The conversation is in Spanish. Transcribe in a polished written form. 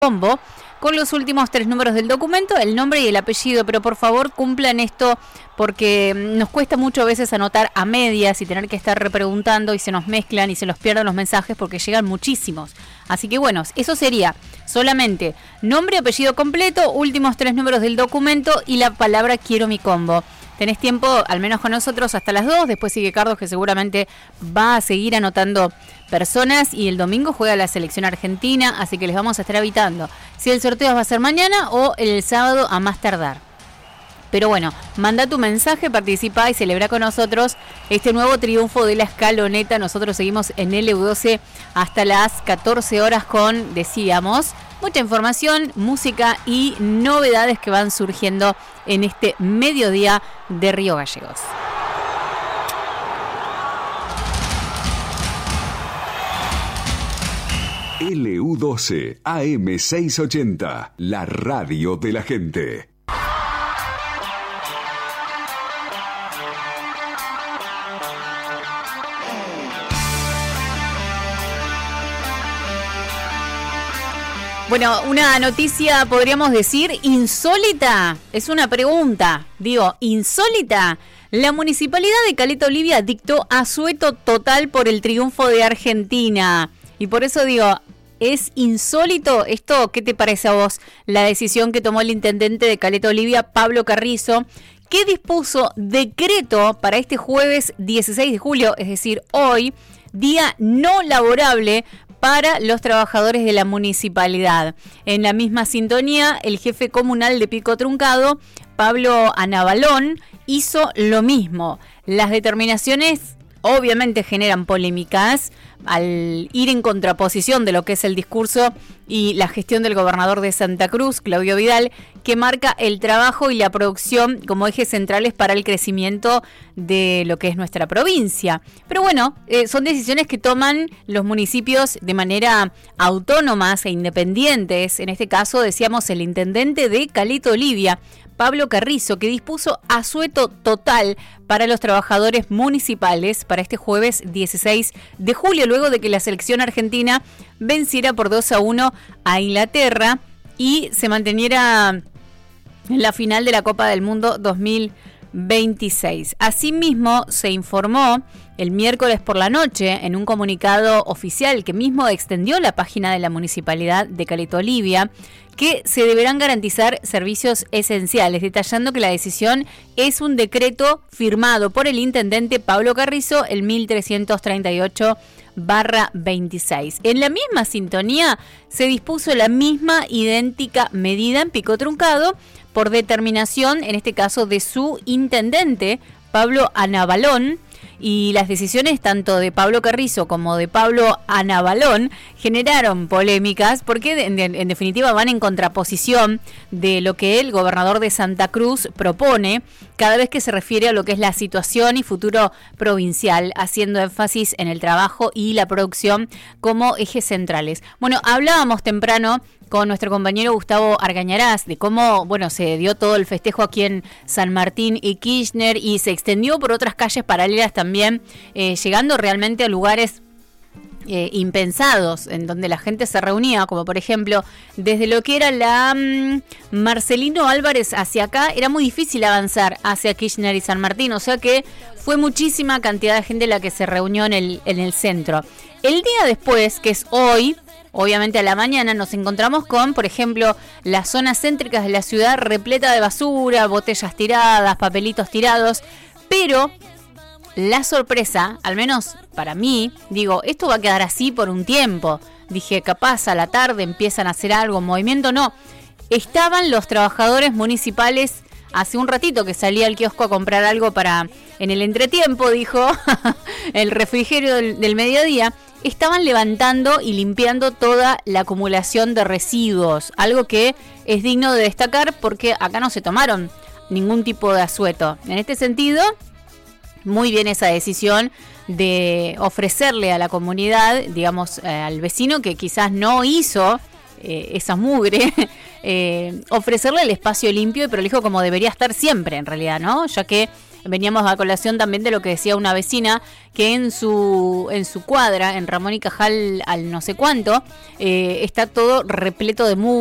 combo con los últimos 3 números del documento, el nombre y el apellido, pero por favor cumplan esto porque nos cuesta mucho a veces anotar a medias y tener que estar repreguntando y se nos mezclan y se los pierden los mensajes porque llegan muchísimos. Así que bueno, eso sería solamente nombre, apellido completo, últimos 3 números del documento y la palabra quiero mi combo. Tenés tiempo, al menos con nosotros, hasta las 2. Después sigue Carlos, que seguramente va a seguir anotando personas. Y el domingo juega la selección argentina, así que les vamos a estar avisando si el sorteo va a ser mañana o el sábado a más tardar. Pero bueno, manda tu mensaje, participa y celebra con nosotros este nuevo triunfo de la escaloneta. Nosotros seguimos en LU12 hasta las 14 horas con, decíamos, mucha información, música y novedades que van surgiendo en este mediodía de Río Gallegos. LU12 AM680, la radio de la gente. Bueno, una noticia, podríamos decir, insólita. Es una pregunta, digo, insólita. La Municipalidad de Caleta Olivia dictó asueto total por el triunfo de Argentina. Y por eso digo, ¿es insólito esto? ¿Qué te parece a vos? La decisión que tomó el intendente de Caleta Olivia, Pablo Carrizo, que dispuso decreto para este jueves 16 de julio, es decir, hoy, día no laborable para los trabajadores de la municipalidad. En la misma sintonía, el jefe comunal de Pico Truncado, Pablo Anabalón, hizo lo mismo. Las determinaciones obviamente generan polémicas al ir en contraposición de lo que es el discurso y la gestión del gobernador de Santa Cruz, Claudio Vidal, que marca el trabajo y la producción como ejes centrales para el crecimiento de lo que es nuestra provincia. Pero bueno, son decisiones que toman los municipios de manera autónomas e independientes. En este caso, decíamos, el intendente de Caleta Olivia, Pablo Carrizo, que dispuso asueto total para los trabajadores municipales para este jueves 16 de julio, luego de que la selección argentina venciera por 2-1 a Inglaterra y se manteniera en la final de la Copa del Mundo 2026. Asimismo, se informó el miércoles por la noche en un comunicado oficial que mismo extendió la página de la Municipalidad de Caleta Olivia que se deberán garantizar servicios esenciales, detallando que la decisión es un decreto firmado por el intendente Pablo Carrizo, el 1338/26. En la misma sintonía se dispuso la misma idéntica medida en Pico Truncado por determinación, en este caso, de su intendente, Pablo Anabalón. Y las decisiones tanto de Pablo Carrizo como de Pablo Anabalón generaron polémicas porque en definitiva van en contraposición de lo que el gobernador de Santa Cruz propone cada vez que se refiere a lo que es la situación y futuro provincial, haciendo énfasis en el trabajo y la producción como ejes centrales. Bueno, hablábamos temprano con nuestro compañero Gustavo Argañarás de cómo, bueno, se dio todo el festejo aquí en San Martín y Kirchner y se extendió por otras calles paralelas también, llegando realmente a lugares impensados, en donde la gente se reunía, como por ejemplo, desde lo que era la Marcelino Álvarez hacia acá, era muy difícil avanzar hacia Kirchner y San Martín, o sea que fue muchísima cantidad de gente la que se reunió en el centro. El día después, que es hoy, obviamente a la mañana, nos encontramos con, por ejemplo, las zonas céntricas de la ciudad repleta de basura, botellas tiradas, papelitos tirados, pero la sorpresa, al menos para mí, digo, esto va a quedar así por un tiempo. Dije, capaz a la tarde empiezan a hacer algo, movimiento, no. Estaban los trabajadores municipales hace un ratito que salí al kiosco a comprar algo para, en el entretiempo, dijo, el refrigerio del mediodía. Estaban levantando y limpiando toda la acumulación de residuos, algo que es digno de destacar porque acá no se tomaron ningún tipo de asueto. En este sentido, muy bien esa decisión de ofrecerle a la comunidad, digamos, al vecino que quizás no hizo esa mugre, ofrecerle el espacio limpio y prolijo como debería estar siempre en realidad, ¿no? Ya que veníamos a colación también de lo que decía una vecina, que en su cuadra, en Ramón y Cajal al no sé cuánto, está todo repleto de